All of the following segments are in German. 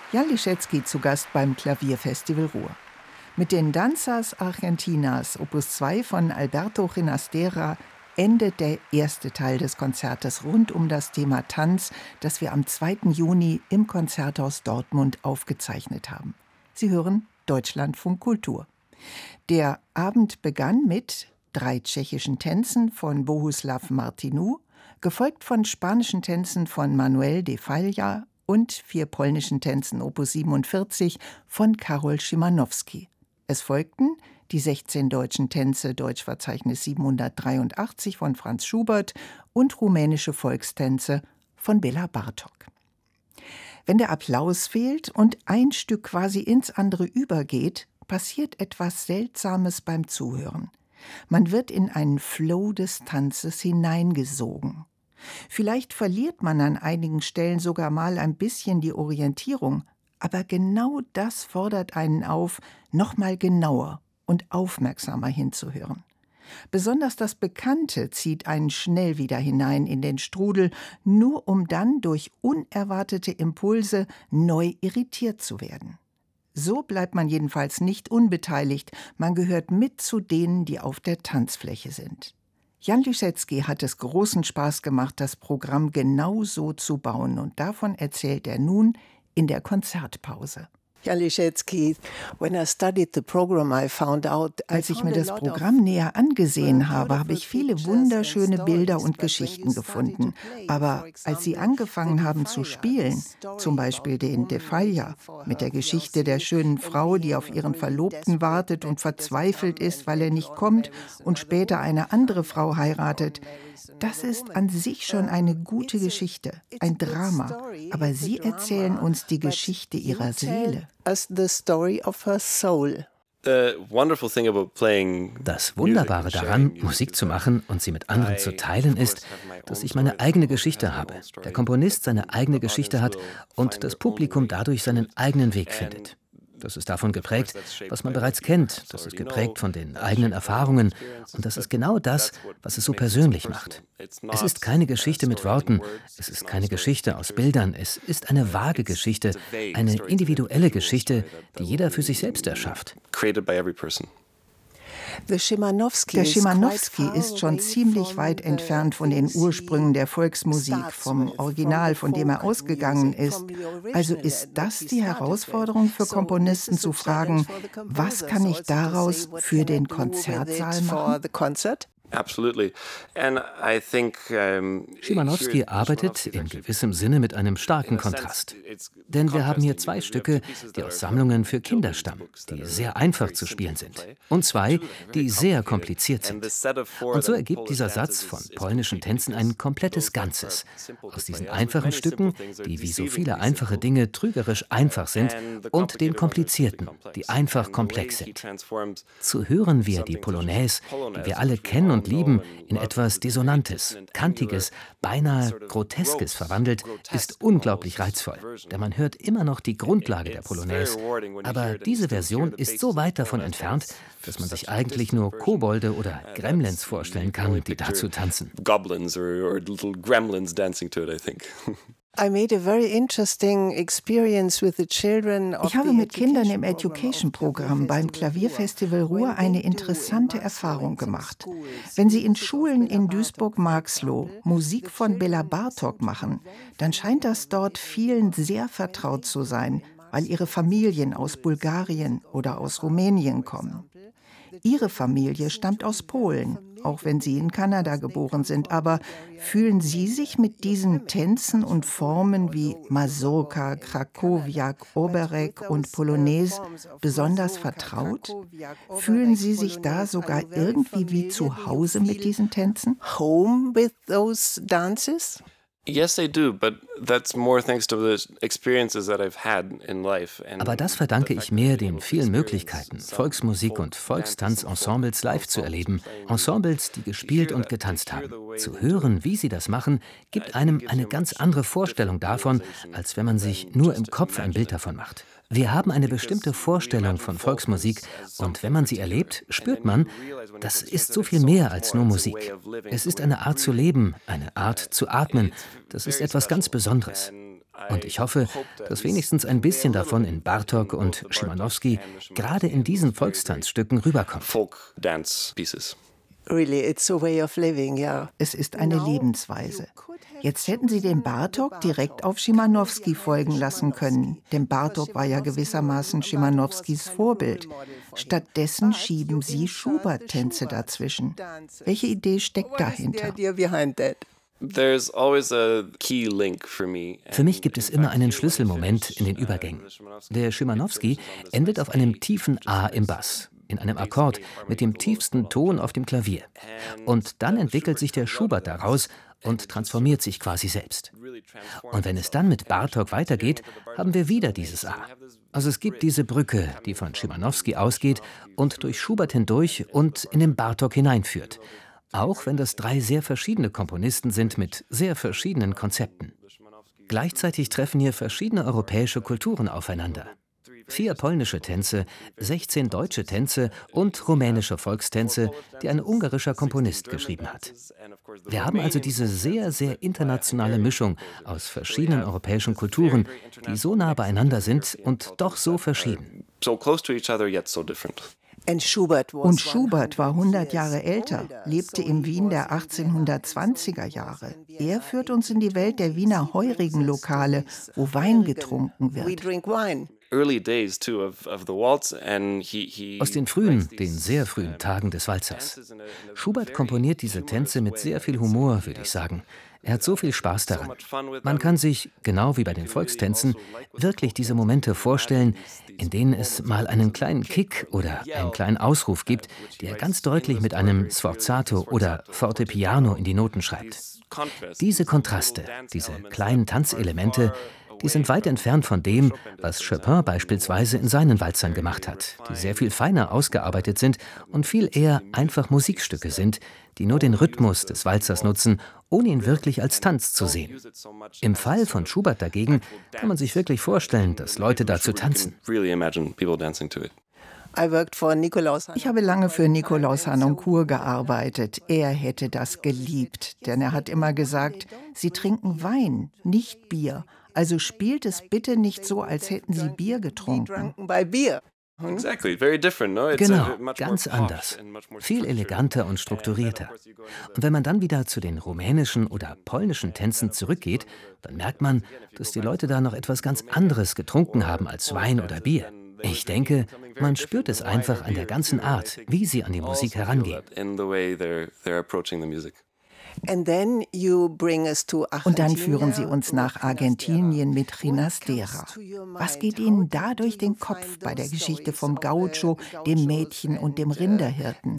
Jan Liszewski zu Gast beim Klavierfestival Ruhr. Mit den Danzas Argentinas, Opus 2 von Alberto Ginastera, endet der erste Teil des Konzertes rund um das Thema Tanz, das wir am 2. Juni im Konzerthaus Dortmund aufgezeichnet haben. Sie hören Deutschlandfunk Kultur. Der Abend begann mit 3 tschechischen Tänzen von Bohuslav Martinů, gefolgt von spanischen Tänzen von Manuel de Falla und 4 polnischen Tänzen Opus 47 von Karol Szymanowski. Es folgten die 16 deutschen Tänze Deutschverzeichnis 783 von Franz Schubert und rumänische Volkstänze von Béla Bartók. Wenn der Applaus fehlt und ein Stück quasi ins andere übergeht, passiert etwas Seltsames beim Zuhören. Man wird in einen Flow des Tanzes hineingesogen. Vielleicht verliert man an einigen Stellen sogar mal ein bisschen die Orientierung, aber genau das fordert einen auf, noch mal genauer und aufmerksamer hinzuhören. Besonders das Bekannte zieht einen schnell wieder hinein in den Strudel, nur um dann durch unerwartete Impulse neu irritiert zu werden. So bleibt man jedenfalls nicht unbeteiligt, man gehört mit zu denen, die auf der Tanzfläche sind. Jan Liszewski hat es großen Spaß gemacht, das Programm genau so zu bauen, und davon erzählt er nun in der Konzertpause. Jan Liszewski, als ich mir das Programm näher angesehen habe, habe ich viele wunderschöne Bilder und Geschichten gefunden. Aber als Sie angefangen haben zu spielen, zum Beispiel den de Falla, mit der Geschichte der schönen Frau, die auf ihren Verlobten wartet und verzweifelt ist, weil er nicht kommt und später eine andere Frau heiratet, das ist an sich schon eine gute Geschichte, ein Drama. Aber Sie erzählen uns die Geschichte Ihrer Seele. Das Wunderbare daran, Musik zu machen und sie mit anderen zu teilen, ist, dass ich meine eigene Geschichte habe, der Komponist seine eigene Geschichte hat und das Publikum dadurch seinen eigenen Weg findet. Das ist davon geprägt, was man bereits kennt. Das ist geprägt von den eigenen Erfahrungen. Und das ist genau das, was es so persönlich macht. Es ist keine Geschichte mit Worten. Es ist keine Geschichte aus Bildern. Es ist eine vage Geschichte, eine individuelle Geschichte, die jeder für sich selbst erschafft. Der Szymanowski ist schon ziemlich weit entfernt von den Ursprüngen der Volksmusik, vom Original, von dem er ausgegangen ist. Also ist das die Herausforderung für Komponisten, zu fragen, was kann ich daraus für den Konzertsaal machen? Szymanowski arbeitet in gewissem Sinne mit einem starken Kontrast. Denn wir haben hier 2 Stücke, die aus Sammlungen für Kinder stammen, die sehr einfach zu spielen sind. Und 2, die sehr kompliziert sind. Und so ergibt dieser Satz von polnischen Tänzen ein komplettes Ganzes. Aus diesen einfachen Stücken, die wie so viele einfache Dinge trügerisch einfach sind, und den komplizierten, die einfach komplex sind. So hören wir die Polonaise, die wir alle kennen und lieben, in etwas Dissonantes, Kantiges, beinahe Groteskes verwandelt, ist unglaublich reizvoll. Denn man hört immer noch die Grundlage der Polonaise. Aber diese Version ist so weit davon entfernt, dass man sich eigentlich nur Kobolde oder Gremlins vorstellen kann, die dazu tanzen. Ich habe mit Kindern im Education-Programm beim Klavierfestival Ruhr eine interessante Erfahrung gemacht. Wenn sie in Schulen in Duisburg-Marxloh Musik von Béla Bartók machen, dann scheint das dort vielen sehr vertraut zu sein, weil ihre Familien aus Bulgarien oder aus Rumänien kommen. Ihre Familie stammt aus Polen, auch wenn Sie in Kanada geboren sind. Aber fühlen Sie sich mit diesen Tänzen und Formen wie Mazurka, Krakowiak, Oberek und Polonaise besonders vertraut? Fühlen Sie sich da sogar irgendwie wie zu Hause mit diesen Tänzen? Home with those dances? Yes, I do, but that's more thanks to the experiences that I've had in life. Aber das verdanke ich mehr den vielen Möglichkeiten, Volksmusik und Volkstanzensembles live zu erleben. Ensembles, die gespielt und getanzt haben. Zu hören, wie sie das machen, gibt einem eine ganz andere Vorstellung davon, als wenn man sich nur im Kopf ein Bild davon macht. Wir haben eine bestimmte Vorstellung von Volksmusik und wenn man sie erlebt, spürt man, das ist so viel mehr als nur Musik. Es ist eine Art zu leben, eine Art zu atmen. Das ist etwas ganz Besonderes. Und ich hoffe, dass wenigstens ein bisschen davon in Bartók und Szymanowski gerade in diesen Volkstanzstücken rüberkommt. Really, it's a way of living, yeah. Es ist eine Lebensweise. Jetzt hätten Sie den Bartók direkt auf Szymanowski folgen lassen können, denn Bartók war ja gewissermaßen Szymanowskis Vorbild. Stattdessen schieben Sie Schubert-Tänze dazwischen. Welche Idee steckt dahinter? Für mich gibt es immer einen Schlüsselmoment in den Übergängen. Der Szymanowski endet auf einem tiefen A im Bass, in einem Akkord mit dem tiefsten Ton auf dem Klavier. Und dann entwickelt sich der Schubert daraus und transformiert sich quasi selbst. Und wenn es dann mit Bartók weitergeht, haben wir wieder dieses A. Also es gibt diese Brücke, die von Szymanowski ausgeht und durch Schubert hindurch und in den Bartók hineinführt. Auch wenn das 3 sehr verschiedene Komponisten sind mit sehr verschiedenen Konzepten. Gleichzeitig treffen hier verschiedene europäische Kulturen aufeinander. 4 polnische Tänze, 16 deutsche Tänze und rumänische Volkstänze, die ein ungarischer Komponist geschrieben hat. Wir haben also diese sehr, sehr internationale Mischung aus verschiedenen europäischen Kulturen, die so nah beieinander sind und doch so verschieden. Und Schubert war 100 Jahre älter, lebte in Wien der 1820er Jahre. Er führt uns in die Welt der Wiener Heurigenlokale, wo Wein getrunken wird. Aus den frühen, den sehr frühen Tagen des Walzers. Schubert komponiert diese Tänze mit sehr viel Humor, würde ich sagen. Er hat so viel Spaß daran. Man kann sich, genau wie bei den Volkstänzen, wirklich diese Momente vorstellen, in denen es mal einen kleinen Kick oder einen kleinen Ausruf gibt, der ganz deutlich mit einem Sforzato oder Fortepiano in die Noten schreibt. Diese Kontraste, diese kleinen Tanzelemente, die sind weit entfernt von dem, was Chopin beispielsweise in seinen Walzern gemacht hat, die sehr viel feiner ausgearbeitet sind und viel eher einfach Musikstücke sind, die nur den Rhythmus des Walzers nutzen, ohne ihn wirklich als Tanz zu sehen. Im Fall von Schubert dagegen kann man sich wirklich vorstellen, dass Leute dazu tanzen. Ich habe lange für Nikolaus Harnoncourt gearbeitet. Er hätte das geliebt, denn er hat immer gesagt, Sie trinken Wein, nicht Bier. Also spielt es bitte nicht so, als hätten Sie Bier getrunken. Genau, ganz anders. Viel eleganter und strukturierter. Und wenn man dann wieder zu den rumänischen oder polnischen Tänzen zurückgeht, dann merkt man, dass die Leute da noch etwas ganz anderes getrunken haben als Wein oder Bier. Ich denke, man spürt es einfach an der ganzen Art, wie sie an die Musik herangehen. Und dann führen Sie uns nach Argentinien mit Ginastera. Was geht Ihnen da durch den Kopf bei der Geschichte vom Gaucho, dem Mädchen und dem Rinderhirten?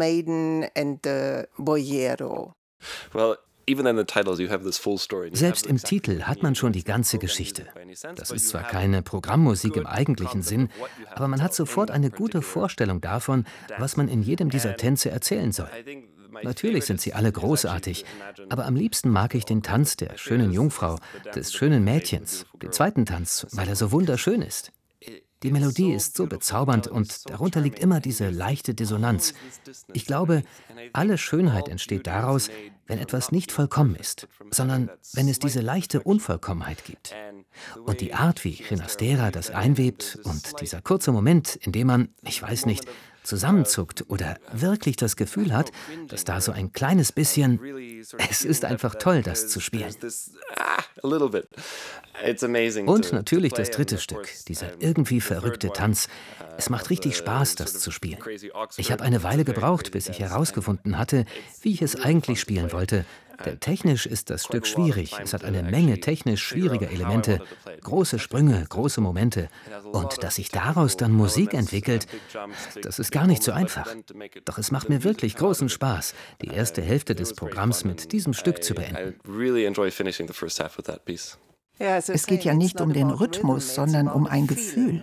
Selbst im Titel hat man schon die ganze Geschichte. Das ist zwar keine Programmmusik im eigentlichen Sinn, aber man hat sofort eine gute Vorstellung davon, was man in jedem dieser Tänze erzählen soll. Natürlich sind sie alle großartig, aber am liebsten mag ich den Tanz der schönen Jungfrau, des schönen Mädchens, den zweiten Tanz, weil er so wunderschön ist. Die Melodie ist so bezaubernd und darunter liegt immer diese leichte Dissonanz. Ich glaube, alle Schönheit entsteht daraus, wenn etwas nicht vollkommen ist, sondern wenn es diese leichte Unvollkommenheit gibt. Und die Art, wie Ginastera das einwebt und dieser kurze Moment, in dem man, ich weiß nicht, zusammenzuckt oder wirklich das Gefühl hat, dass da so ein kleines bisschen... Es ist einfach toll, das zu spielen. Und natürlich das dritte Stück, dieser irgendwie verrückte Tanz. Es macht richtig Spaß, das zu spielen. Ich habe eine Weile gebraucht, bis ich herausgefunden hatte, wie ich es eigentlich spielen wollte. Denn technisch ist das Stück schwierig. Es hat eine Menge technisch schwieriger Elemente, große Sprünge, große Momente. Und dass sich daraus dann Musik entwickelt, das ist gar nicht so einfach. Doch es macht mir wirklich großen Spaß, die erste Hälfte des Programms mit diesem Stück zu beenden. Es geht ja nicht um den Rhythmus, sondern um ein Gefühl.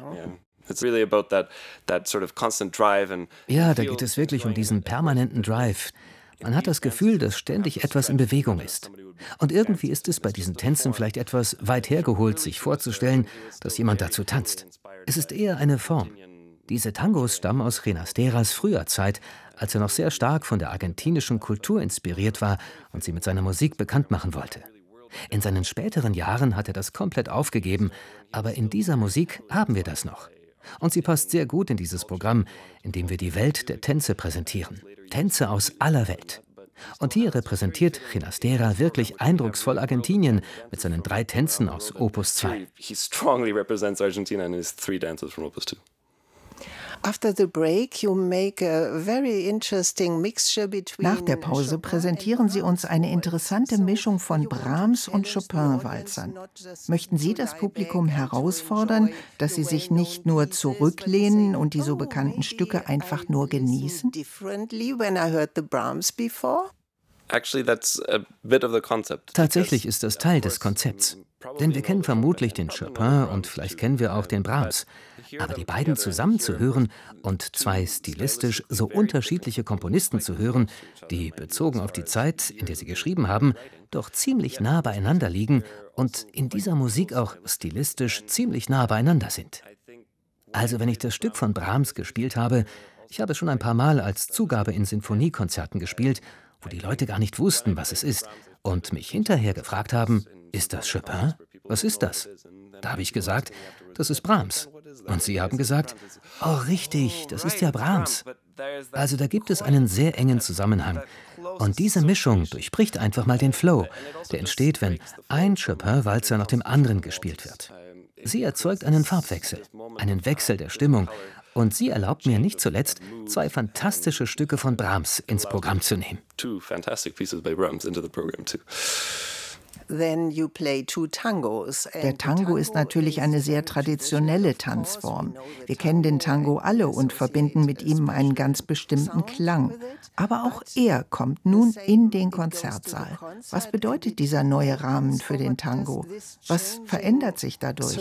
Ja, da geht es wirklich um diesen permanenten Drive. Man hat das Gefühl, dass ständig etwas in Bewegung ist. Und irgendwie ist es bei diesen Tänzen vielleicht etwas weit hergeholt, sich vorzustellen, dass jemand dazu tanzt. Es ist eher eine Form. Diese Tangos stammen aus Ginasteras früher Zeit, als er noch sehr stark von der argentinischen Kultur inspiriert war und sie mit seiner Musik bekannt machen wollte. In seinen späteren Jahren hat er das komplett aufgegeben, aber in dieser Musik haben wir das noch. Und sie passt sehr gut in dieses Programm, in dem wir die Welt der Tänze präsentieren. Tänze aus aller Welt. Und hier repräsentiert Ginastera wirklich eindrucksvoll Argentinien mit seinen 3 Tänzen aus Opus 2. Nach der Pause präsentieren Sie uns eine interessante Mischung von Brahms und Chopin-Walzern. Möchten Sie das Publikum herausfordern, dass sie sich nicht nur zurücklehnen und die so bekannten Stücke einfach nur genießen? Tatsächlich ist das Teil des Konzepts. Denn wir kennen vermutlich den Chopin und vielleicht kennen wir auch den Brahms. Aber die beiden zusammen zu hören und 2 stilistisch so unterschiedliche Komponisten zu hören, die, bezogen auf die Zeit, in der sie geschrieben haben, doch ziemlich nah beieinander liegen und in dieser Musik auch stilistisch ziemlich nah beieinander sind. Also wenn ich das Stück von Brahms gespielt habe, ich habe es schon ein paar Mal als Zugabe in Sinfoniekonzerten gespielt, wo die Leute gar nicht wussten, was es ist, und mich hinterher gefragt haben, ist das Chopin? Was ist das? Da habe ich gesagt, das ist Brahms. Und sie haben gesagt, oh richtig, das ist ja Brahms. Also da gibt es einen sehr engen Zusammenhang. Und diese Mischung durchbricht einfach mal den Flow, der entsteht, wenn ein Chopin-Walzer nach dem anderen gespielt wird. Sie erzeugt einen Farbwechsel, einen Wechsel der Stimmung. Und sie erlaubt mir nicht zuletzt, 2 fantastische Stücke von Brahms ins Programm zu nehmen. Der Tango ist natürlich eine sehr traditionelle Tanzform. Wir kennen den Tango alle und verbinden mit ihm einen ganz bestimmten Klang. Aber auch er kommt nun in den Konzertsaal. Was bedeutet dieser neue Rahmen für den Tango? Was verändert sich dadurch?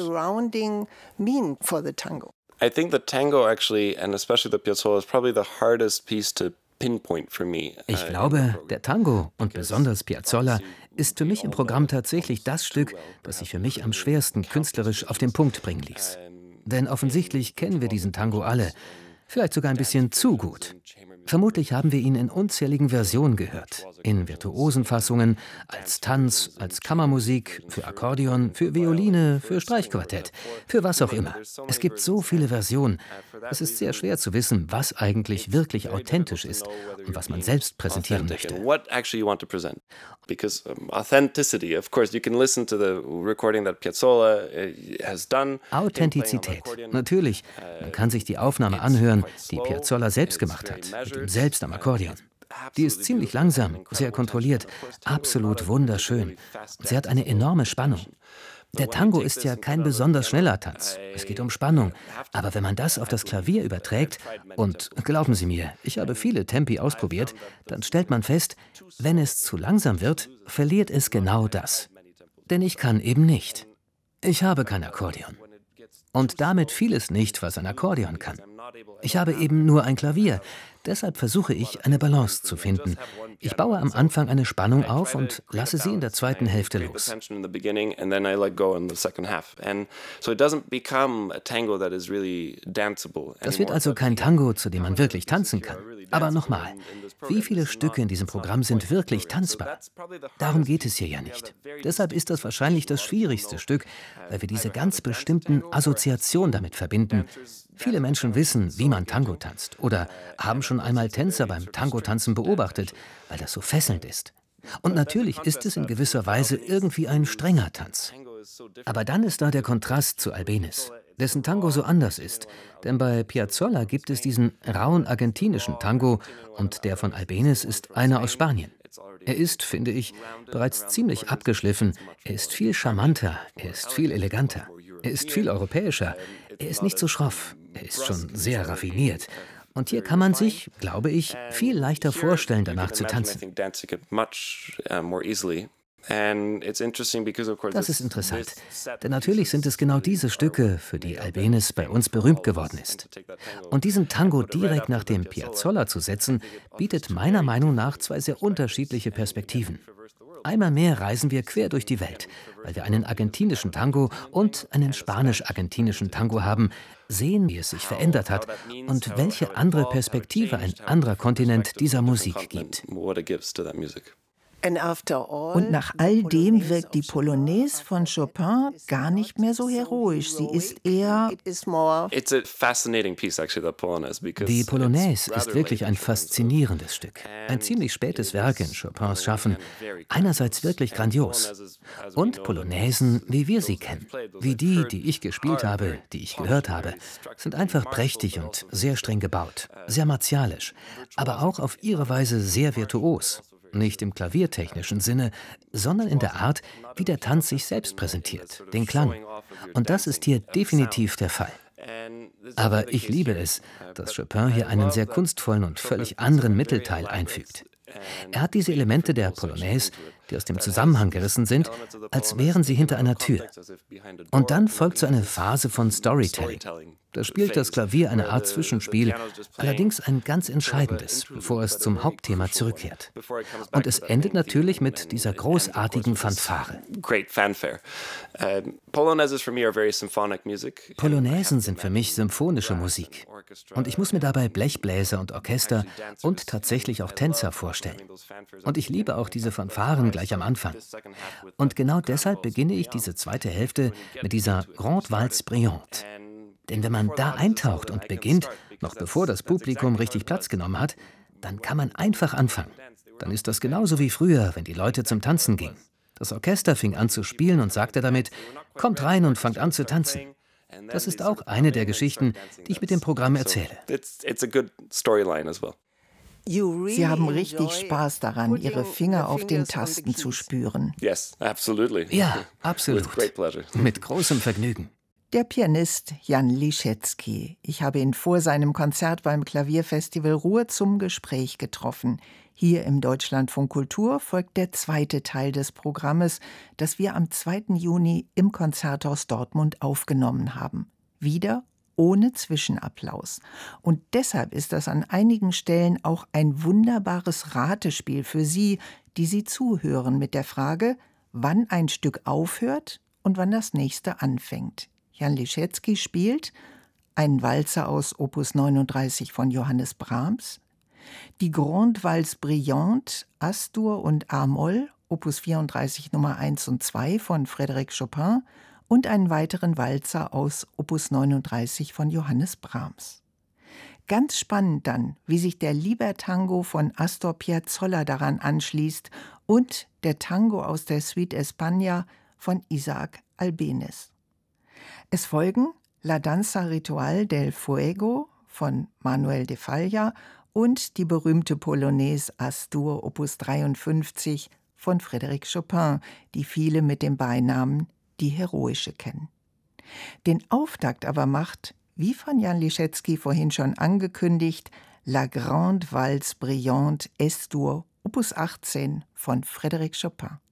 I think the tango actually, and especially the piazzolla, is probably the hardest piece to pinpoint for me. Ich glaube, der Tango und besonders Piazzolla ist für mich im Programm tatsächlich das Stück, das sich für mich am schwersten künstlerisch auf den Punkt bringen ließ. Denn offensichtlich kennen wir diesen Tango alle, vielleicht sogar ein bisschen zu gut. Vermutlich haben wir ihn in unzähligen Versionen gehört, in virtuosen Fassungen, als Tanz, als Kammermusik, für Akkordeon, für Violine, für Streichquartett, für was auch immer. Es gibt so viele Versionen. Es ist sehr schwer zu wissen, was eigentlich wirklich authentisch ist und was man selbst präsentieren möchte. Authentizität. Natürlich, man kann sich die Aufnahme anhören, die Piazzolla selbst gemacht hat, mit ihm selbst am Akkordeon. Die ist ziemlich langsam, sehr kontrolliert, absolut wunderschön. Und sie hat eine enorme Spannung. Der Tango ist ja kein besonders schneller Tanz. Es geht um Spannung. Aber wenn man das auf das Klavier überträgt, und glauben Sie mir, ich habe viele Tempi ausprobiert, dann stellt man fest, wenn es zu langsam wird, verliert es genau das. Denn ich kann eben nicht. Ich habe kein Akkordeon. Und damit vieles nicht, was ein Akkordeon kann. Ich habe eben nur ein Klavier. Deshalb versuche ich, eine Balance zu finden. Ich baue am Anfang eine Spannung auf und lasse sie in der zweiten Hälfte los. Das wird also kein Tango, zu dem man wirklich tanzen kann. Aber nochmal, wie viele Stücke in diesem Programm sind wirklich tanzbar? Darum geht es hier ja nicht. Deshalb ist das wahrscheinlich das schwierigste Stück, weil wir diese ganz bestimmten Assoziationen damit verbinden. Viele Menschen wissen, wie man Tango tanzt oder haben schon einmal Tänzer beim Tango-Tanzen beobachtet, weil das so fesselnd ist. Und natürlich ist es in gewisser Weise irgendwie ein strenger Tanz. Aber dann ist da der Kontrast zu Albéniz, dessen Tango so anders ist. Denn bei Piazzolla gibt es diesen rauen argentinischen Tango und der von Albéniz ist einer aus Spanien. Er ist, finde ich, bereits ziemlich abgeschliffen, er ist viel charmanter, er ist viel eleganter, er ist viel europäischer, er ist nicht so schroff, er ist schon sehr raffiniert. Und hier kann man sich, glaube ich, viel leichter vorstellen, danach zu tanzen. Das ist interessant, denn natürlich sind es genau diese Stücke, für die Albéniz bei uns berühmt geworden ist. Und diesen Tango direkt nach dem Piazzolla zu setzen, bietet meiner Meinung nach 2 sehr unterschiedliche Perspektiven. Einmal mehr reisen wir quer durch die Welt, weil wir einen argentinischen Tango und einen spanisch-argentinischen Tango haben, sehen, wie es sich verändert hat und welche andere Perspektive ein anderer Kontinent dieser Musik gibt. Und nach all dem wirkt die Polonaise von Chopin gar nicht mehr so heroisch. Sie ist eher... Die Polonaise ist wirklich ein faszinierendes Stück. Ein ziemlich spätes Werk in Chopins Schaffen. Einerseits wirklich grandios. Und Polonaisen, wie wir sie kennen, wie die, die ich gespielt habe, die ich gehört habe, sind einfach prächtig und sehr streng gebaut, sehr martialisch, aber auch auf ihre Weise sehr virtuos. Nicht im klaviertechnischen Sinne, sondern in der Art, wie der Tanz sich selbst präsentiert, den Klang. Und das ist hier definitiv der Fall. Aber ich liebe es, dass Chopin hier einen sehr kunstvollen und völlig anderen Mittelteil einfügt. Er hat diese Elemente der Polonaise, die aus dem Zusammenhang gerissen sind, als wären sie hinter einer Tür. Und dann folgt so eine Phase von Storytelling. Da spielt das Klavier eine Art Zwischenspiel, allerdings ein ganz entscheidendes, bevor es zum Hauptthema zurückkehrt. Und es endet natürlich mit dieser großartigen Fanfare. Polonaisen sind für mich symphonische Musik. Und ich muss mir dabei Blechbläser und Orchester und tatsächlich auch Tänzer vorstellen. Und ich liebe auch diese Fanfaren gleich am Anfang. Und genau deshalb beginne ich diese zweite Hälfte mit dieser Grande Valse Brillante. Denn wenn man da eintaucht und beginnt, noch bevor das Publikum richtig Platz genommen hat, dann kann man einfach anfangen. Dann ist das genauso wie früher, wenn die Leute zum Tanzen gingen. Das Orchester fing an zu spielen und sagte damit, kommt rein und fangt an zu tanzen. Das ist auch eine der Geschichten, die ich mit dem Programm erzähle. Sie haben richtig Spaß daran, Ihre Finger auf den Tasten zu spüren. Ja, absolut. Mit großem Vergnügen. Der Pianist Jan Liszewski. Ich habe ihn vor seinem Konzert beim Klavierfestival Ruhr zum Gespräch getroffen. Hier im Deutschlandfunk Kultur folgt der zweite Teil des Programmes, das wir am 2. Juni im Konzerthaus Dortmund aufgenommen haben. Wieder ohne Zwischenapplaus. Und deshalb ist das an einigen Stellen auch ein wunderbares Ratespiel für Sie, die Sie zuhören, mit der Frage, wann ein Stück aufhört und wann das nächste anfängt. Jan Liszewski spielt einen Walzer aus Opus 39 von Johannes Brahms, die Grande Valse Brillante, As-Dur und A-Moll, Opus 34 Nummer 1 und 2 von Frédéric Chopin und einen weiteren Walzer aus Opus 39 von Johannes Brahms. Ganz spannend dann, wie sich der Libertango von Astor Piazzolla daran anschließt und der Tango aus der Suite España von Isaac Albéniz. Es folgen La Danza Ritual del Fuego von Manuel de Falla und die berühmte Polonaise As-Dur Opus 53 von Frédéric Chopin, die viele mit dem Beinamen die Heroische kennen. Den Auftakt aber macht, wie von Jan Liszewski vorhin schon angekündigt, La Grande Valse Brillante Es-Dur Opus 18 von Frédéric Chopin.